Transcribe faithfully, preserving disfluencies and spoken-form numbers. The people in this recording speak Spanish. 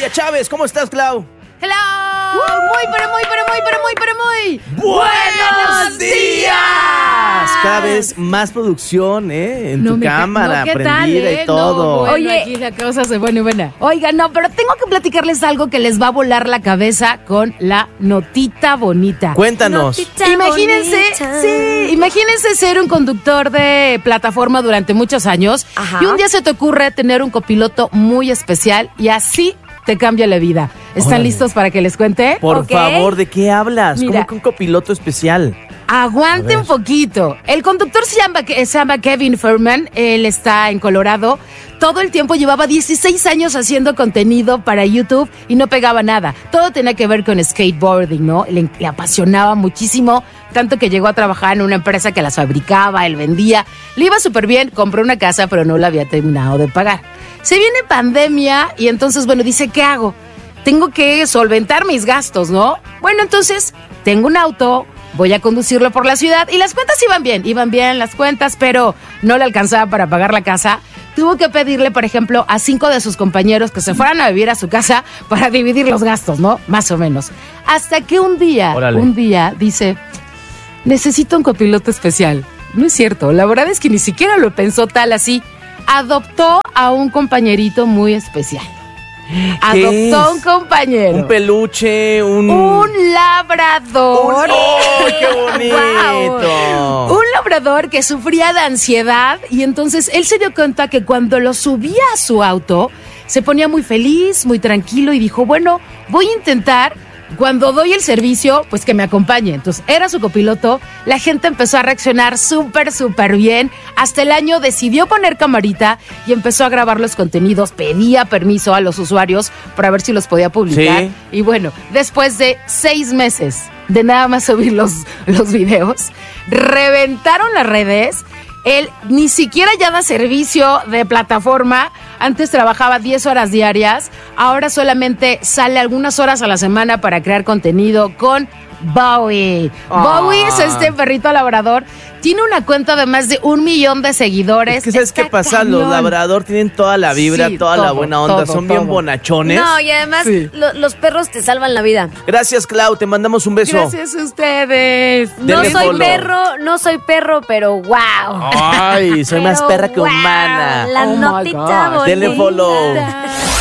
Claudia Chávez. ¿Cómo estás, Clau? Hello. Uh, muy, pero muy, pero muy, pero muy, pero muy. ¡Buenos días! Cada vez más producción, ¿eh? En No tu me ca- cámara, no, ¿qué prendida tal, eh? y todo. No, bueno, Oye. aquí la cosa se pone buena. Oigan, no, pero tengo que platicarles algo que les va a volar la cabeza con la notita bonita. Cuéntanos. Notita Imagínense, bonita. sí, imagínense ser un conductor de plataforma durante muchos años. Ajá. Y un día se te ocurre tener un copiloto muy especial y así te cambia la vida. ¿Están Órale. listos para que les cuente? Por Ok. favor, ¿de qué hablas? Mira. ¿Cómo que un copiloto especial? Aguante A ver. un poquito. El conductor se llama, se llama Kevin Furman. Él está en Colorado. Todo el tiempo llevaba dieciséis años haciendo contenido para YouTube y no pegaba nada. Todo tenía que ver con skateboarding, ¿no? Le, le apasionaba muchísimo, tanto que llegó a trabajar en una empresa que las fabricaba, él vendía. Le iba súper bien, compró una casa, pero no la había terminado de pagar. Se viene pandemia y entonces, bueno, dice, ¿qué hago? Tengo que solventar mis gastos, ¿no? Bueno, entonces, tengo un auto, voy a conducirlo por la ciudad y las cuentas iban bien, iban bien las cuentas, pero no le alcanzaba para pagar la casa. Tuvo que pedirle, por ejemplo, a cinco de sus compañeros que se fueran a vivir a su casa para dividir los gastos, ¿no? Más o menos. Hasta que un día, Órale. un día dice, necesito un copiloto especial. No es cierto, la verdad es que ni siquiera lo pensó tal así. Adoptó a un compañerito muy especial. Adoptó es? un compañero. Un peluche, un... Un labrador. ¡Oh, qué bonito! Wow. Un labrador que sufría de ansiedad y entonces él se dio cuenta que cuando lo subía a su auto se ponía muy feliz, muy tranquilo y dijo, bueno, voy a intentar cuando doy el servicio, pues que me acompañe. Entonces era su copiloto, la gente empezó a reaccionar súper, súper bien. Hasta el año decidió poner camarita y empezó a grabar los contenidos, pedía permiso a los usuarios para ver si los podía publicar. Sí. Y bueno, después de seis meses de nada más subir los, los videos, reventaron las redes. Él ni siquiera ya da servicio de plataforma. Antes trabajaba diez horas diarias. Ahora solamente sale algunas horas a la semana para crear contenido con Bowie. Ah. Bowie es este perrito labrador. Tiene una cuenta de más de un millón de seguidores. Es que ¿sabes Está qué pasa? Los cañón. labrador tienen toda la vibra, Sí, toda la todo, buena onda. todo, Son bien todo. bonachones. No, y además Sí. lo- los perros te salvan la vida. Gracias, Clau. Te mandamos un beso. Gracias a ustedes. No Denle soy follow. perro, no soy perro, pero wow. Ay, soy más Pero perra que wow, humana. La Oh my notita gosh. bonita. Denle follow.